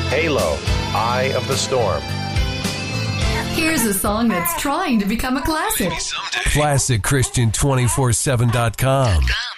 Halo, Eye of the Storm. Here's a song that's trying to become a classic. ClassicChristian247.com.